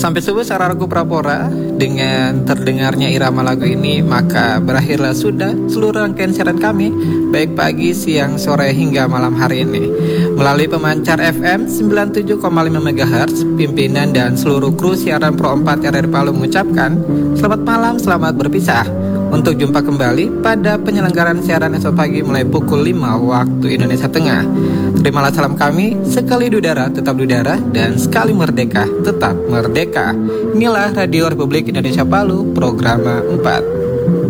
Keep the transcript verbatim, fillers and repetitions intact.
Sampai subuh Sararaku Prapora. Dengan terdengarnya irama lagu ini, maka berakhirlah sudah seluruh rangkaian siaran kami, baik pagi, siang, sore hingga malam hari ini. Melalui pemancar F M sembilan puluh tujuh koma lima megahertz, pimpinan dan seluruh kru siaran Pro empat R R Palu mengucapkan selamat malam, selamat berpisah. Untuk jumpa kembali pada penyelenggaraan siaran esok pagi mulai pukul lima waktu Indonesia Tengah. Terimalah salam kami, sekali di udara tetap di udara, dan sekali merdeka tetap merdeka. Inilah Radio Republik Indonesia Palu, Programa empat.